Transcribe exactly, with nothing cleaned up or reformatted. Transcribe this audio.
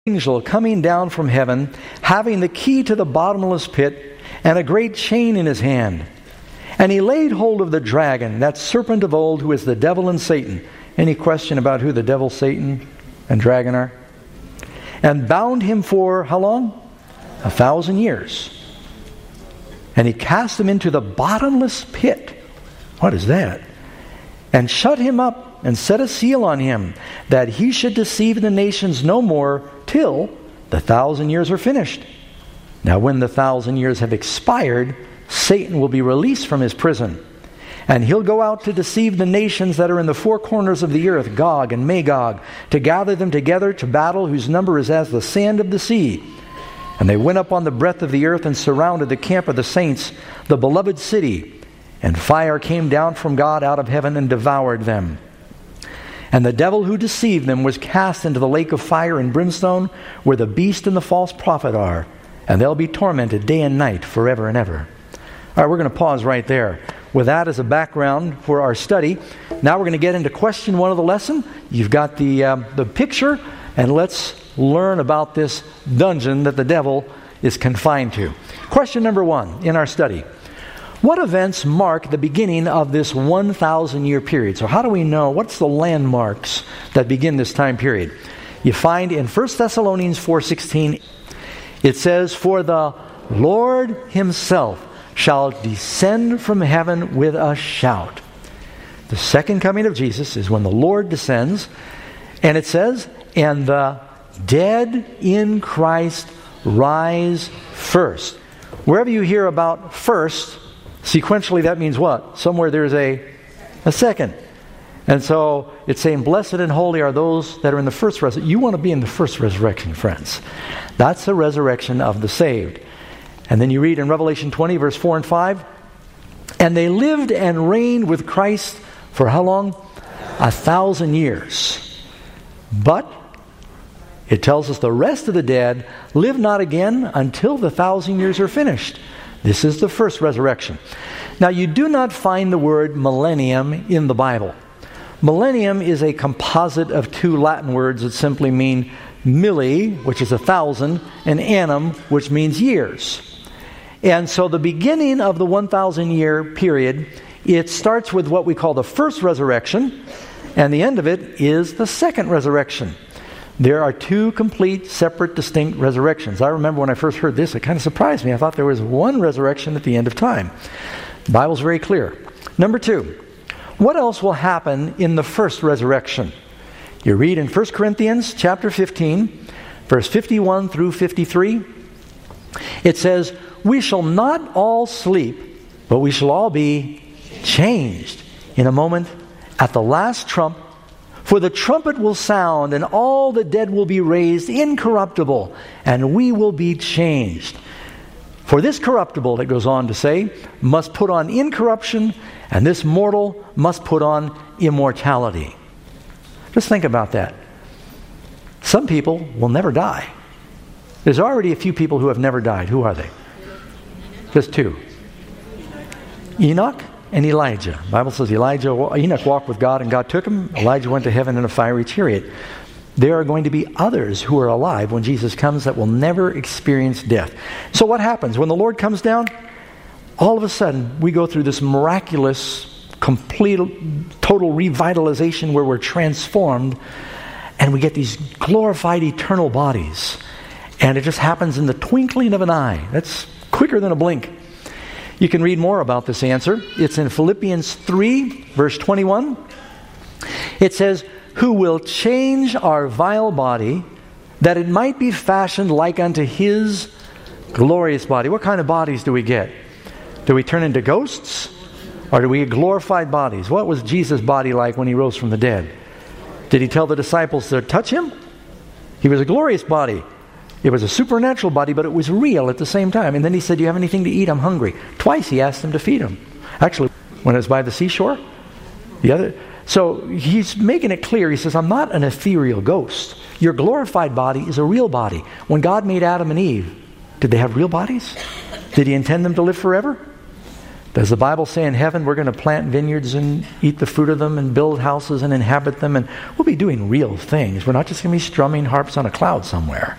angel coming down from heaven, having the key to the bottomless pit and a great chain in his hand. And he laid hold of the dragon, that serpent of old, who is the devil and Satan. Any question about who the devil, Satan, and dragon are? And bound him for how long? A thousand years. And he cast him into the bottomless pit. What is that? And shut him up and set a seal on him, that he should deceive the nations no more till the thousand years are finished. Now when the thousand years have expired, Satan will be released from his prison, and he'll go out to deceive the nations that are in the four corners of the earth, Gog and Magog, to gather them together to battle, whose number is as the sand of the sea. And they went up on the breadth of the earth and surrounded the camp of the saints, the beloved city. And fire came down from God out of heaven and devoured them. And the devil who deceived them was cast into the lake of fire and brimstone, where the beast and the false prophet are. And they'll be tormented day and night forever and ever. All right, we're going to pause right there. With that as a background for our study, now we're going to get into question one of the lesson. You've got the um, the picture, and let's learn about this dungeon that the devil is confined to. Question number one in our study. What events mark the beginning of this one thousand year period? So how do we know? What's the landmarks that begin this time period? You find in First Thessalonians four sixteen, it says, "For the Lord himself shall descend from heaven with a shout." The second coming of Jesus is when the Lord descends. And it says, "And the dead in Christ rise first." Wherever you hear about first, sequentially that means what? Somewhere there's a, a second. And so it's saying, "Blessed and holy are those that are in the first resurrection." You want to be in the first resurrection, friends. That's the resurrection of the saved. And then you read in Revelation twenty, verse four and five, "And they lived and reigned with Christ for how long? A thousand years. But," it tells us, "the rest of the dead live not again until the thousand years are finished." This is the first resurrection. Now, you do not find the word millennium in the Bible. Millennium is a composite of two Latin words that simply mean milli, which is a thousand, and annum, which means years. And so the beginning of the one thousand year period, it starts with what we call the first resurrection, and the end of it is the second resurrection. There are two complete, separate, distinct resurrections. I remember when I first heard this, it kind of surprised me. I thought there was one resurrection at the end of time. The Bible's very clear. Number two, what else will happen in the first resurrection? You read in First Corinthians chapter fifteen, verse fifty-one through fifty-three. It says, "We shall not all sleep, but we shall all be changed in a moment at the last trump. For the trumpet will sound, and all the dead will be raised incorruptible, and we will be changed. For this corruptible," it goes on to say, "must put on incorruption, and this mortal must put on immortality." Just think about that. Some people will never die. There's already a few people who have never died. Who are they? Just two. Enoch and Elijah. The Bible says Elijah, Enoch walked with God and God took him. Elijah went to heaven in a fiery chariot. There are going to be others who are alive when Jesus comes that will never experience death. So what happens? When the Lord comes down, all of a sudden we go through this miraculous, complete, total revitalization where we're transformed and we get these glorified eternal bodies. And it just happens in the twinkling of an eye. That's quicker than a blink. You can read more about this answer. It's in Philippians three, verse twenty-one. It says, "Who will change our vile body, that it might be fashioned like unto his glorious body." What kind of bodies do we get? Do we turn into ghosts? Or do we get glorified bodies? What was Jesus' body like when he rose from the dead? Did he tell the disciples to touch him? He was a glorious body. It was a supernatural body, but it was real at the same time. And then he said, "Do you have anything to eat? I'm hungry." Twice he asked them to feed him. Actually, when it was by the seashore, the other. So he's making it clear. He says, "I'm not an ethereal ghost. Your glorified body is a real body." When God made Adam and Eve, did they have real bodies? Did he intend them to live forever? Does the Bible say in heaven we're going to plant vineyards and eat the fruit of them and build houses and inhabit them? And we'll be doing real things. We're not just going to be strumming harps on a cloud somewhere.